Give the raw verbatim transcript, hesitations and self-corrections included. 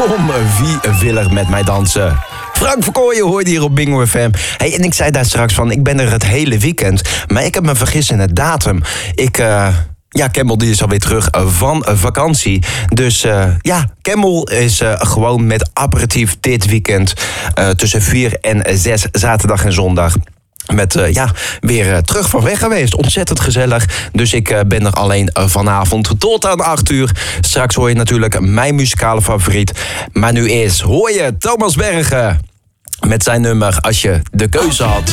Kom, wie wil er met mij dansen? Frank Verkooyen hoorde hier op Bingo F M. Hey, en ik zei daar straks van, ik ben er het hele weekend. Maar ik heb me vergist in het datum. Ik... Uh... Ja, Campbell die is alweer terug van vakantie. Dus uh, ja, Campbell is uh, gewoon met aperitief dit weekend. Uh, tussen vier en zes, zaterdag en zondag. Met uh, ja, weer uh, terug van weg geweest. Ontzettend gezellig. Dus ik uh, ben er alleen uh, vanavond tot aan acht uur. Straks hoor je natuurlijk mijn muzikale favoriet. Maar nu eerst hoor je Thomas Bergen met zijn nummer Als je de keuze had.